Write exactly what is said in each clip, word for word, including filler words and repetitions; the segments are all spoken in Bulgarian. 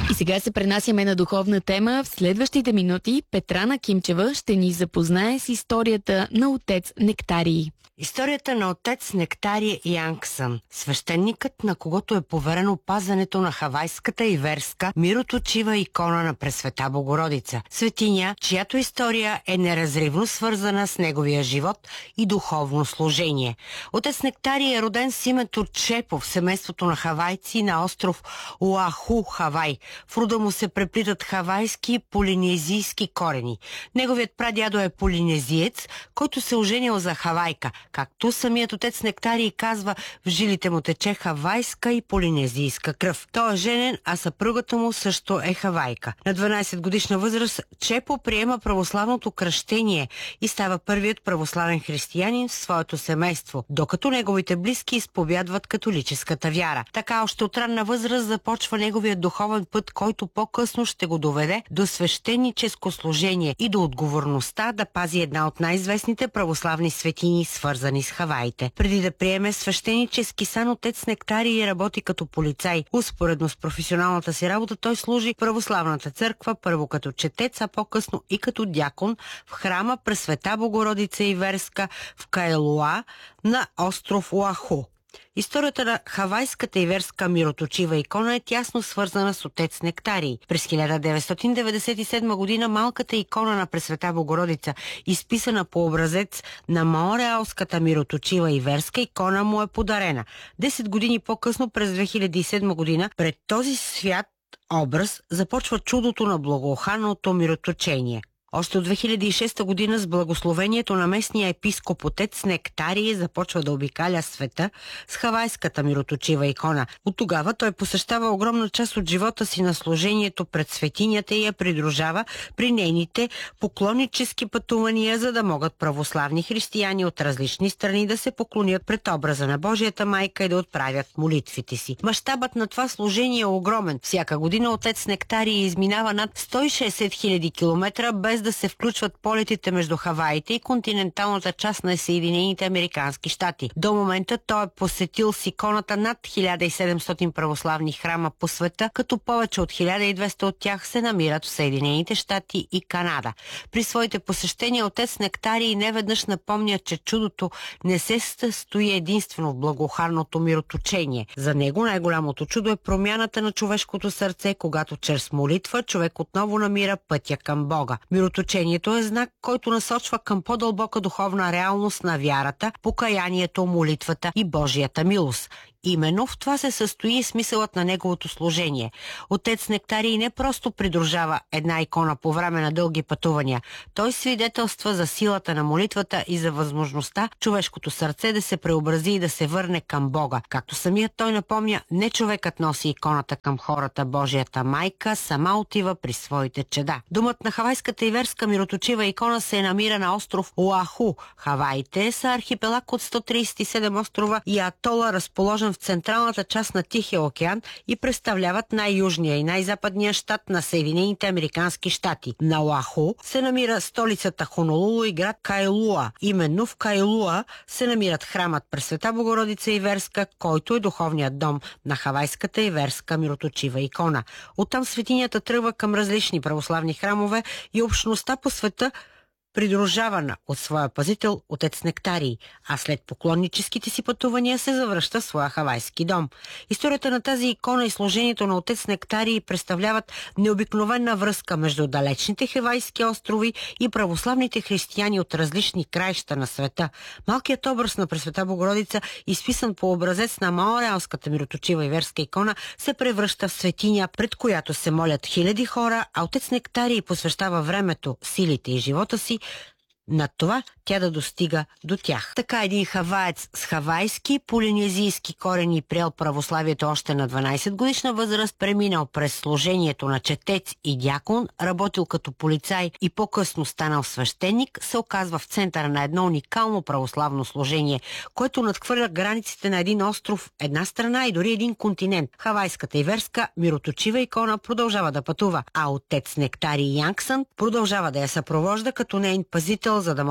И сега се пренасяме на духовна тема. В следващите минути Петрана Кимчева ще ни запознае с историята на отец Нектарий. Историята на отец Нектарий Янксън, свещеникът, на когото е поверено пазенето на хавайската иверска мироточива икона на Пресвета Богородица. Светиня, чиято история е неразривно свързана с неговия живот и духовно служение. Отец Нектарий е роден с името Чепо в семейството на хавайци на остров Оаху, Хавай. В рода му се преплитат хавайски и полинезийски корени. Неговият прадядо е полинезиец, който се оженил за хавайка. Както самият отец Нектарий казва, в жилите му тече хавайска и полинезийска кръв. Той е женен, а съпругата му също е хавайка. На дванайсет годишна възраст Чепо приема православното кръщение и става първият православен християнин в своето семейство, докато неговите близки изповядват католическата вяра. Така още от ранна възраст започва неговият духовен път, който по-късно ще го доведе до свещеническо служение и до отговорността да пази една от най-известните православни светини, свързани с Хаваите. Преди да приеме свещенически сан, отец Нектарий работи като полицай. Успоредно с професионалната си работа той служи в православната църква, първо като четец, а по-късно и като дякон в храма Пресвета Богородица Иверска в Каелуа на остров Оаху. Историята на хавайската иверска мироточива икона е тясно свързана с отец Нектарий. През хиляда деветстотин деветдесет и седма година малката икона на Пресвета Богородица, изписана по образец на маореалската мироточива иверска икона, му е подарена. Десет години по-късно, през две хиляди и седма година, пред този свят образ започва чудото на благоуханното мироточение. Още от две хиляди и шеста година с благословението на местния епископ отец Нектарий започва да обикаля света с хавайската мироточива икона. От тогава той посещава огромна част от живота си на служението пред светинята и я придружава при нейните поклоннически пътувания, за да могат православни християни от различни страни да се поклонят пред образа на Божията майка и да отправят молитвите си. Мащабът на това служение е огромен. Всяка година отец Нектарий изминава над сто и шейсет хиляди километра, без да се включват полетите между Хаваите и континенталната част на Съединените американски щати. До момента той е посетил с иконата над хиляда и седемстотин православни храма по света, като повече от хиляда и двеста от тях се намират в Съединените щати и Канада. При своите посещения отец Нектарий неведнъж напомня, че чудото не се състои единствено в благоуханното мироточение. За него най-голямото чудо е промяната на човешкото сърце, когато чрез молитва човек отново намира пътя към Бога. Мироточението е знак, който насочва към по-дълбока духовна реалност на вярата, покаянието, молитвата и Божията милост. Именно в това се състои смисълът на неговото служение. Отец Нектарий не просто придружава една икона по време на дълги пътувания. Той свидетелства за силата на молитвата и за възможността човешкото сърце да се преобрази и да се върне към Бога. Както самият той напомня, не човекът носи иконата към хората, Божията майка сама отива при своите чеда. Домът на хавайската иверска мироточива икона се намира на остров Оаху. Хаваите са архипелаг от сто трийсет и седем острова и атола, разположен в централната част на Тихия океан, и представляват най-южния и най-западния щат на Съединените американски щати. На Оаху се намира столицата Хонолулу и град Каелуа. Именно в Каелуа се намират храмът Пресвета Богородица Иверска, който е духовният дом на хавайската иверска мироточива икона. Оттам светинята тръгва към различни православни храмове и общността по света, придружавана от своя пазител отец Нектарий, а след поклонническите си пътувания се завръща в своя хавайски дом. Историята на тази икона и служението на отец Нектарий представляват необикновена връзка между далечните хавайски острови и православните християни от различни краища на света. Малкият образ на Пресвета Богородица, изписан по образец на маореалската мироточива иверска икона, се превръща в светиня, пред която се молят хиляди хора, а отец Нектарий посвещава времето, силите и живота си на това тя да достига до тях. Така един хаваец с хавайски полинезийски корени, приел православието още на дванайсет годишна възраст, преминал през служението на четец и дякон, работил като полицай и по-късно станал свещеник, се оказва в центъра на едно уникално православно служение, което надхвърля границите на един остров, една страна и дори един континент. Хавайската иверска мироточива икона продължава да пътува, а отец Нектарий Янксън продължава да я съпровожда като нейн пазител, за да може образът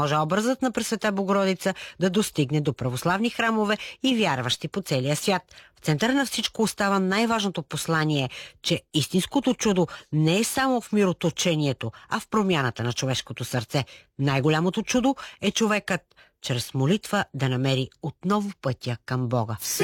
образът на Пресвета Богородица да достигне до православни храмове и вярващи по целия свят. В центъра на всичко остава най-важното послание, че истинското чудо не е само в мироточението, а в промяната на човешкото сърце. Най-голямото чудо е човекът чрез молитва да намери отново пътя към Бога.